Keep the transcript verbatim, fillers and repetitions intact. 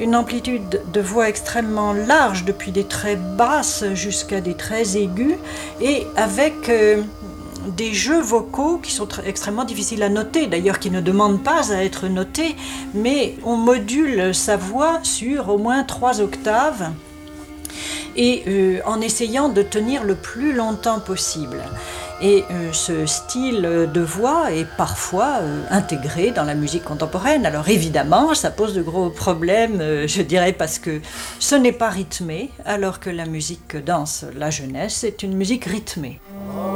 une amplitude de voix extrêmement large, depuis des très basses jusqu'à des très aigus, et avec euh, des jeux vocaux qui sont très, extrêmement difficiles à noter, d'ailleurs qui ne demandent pas à être notés, mais on module sa voix sur au moins trois octaves, et euh, en essayant de tenir le plus longtemps possible. Et euh, ce style de voix est parfois euh, intégré dans la musique contemporaine. Alors évidemment, ça pose de gros problèmes, euh, je dirais, parce que ce n'est pas rythmé, alors que la musique que danse la jeunesse est une musique rythmée.